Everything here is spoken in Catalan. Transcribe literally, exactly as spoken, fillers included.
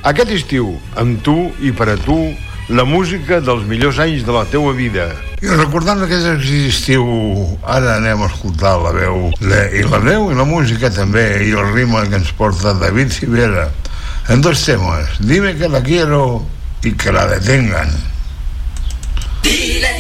Aquest estiu, amb tu i per a tu, la música dels millors anys de la teua vida. I recordant aquest estiu, ara anem a escoltar la veu, la, i la veu i la música també, i el ritme que ens porta David Civera, en dos temes, Dime que la quiero y que la detengan. Dile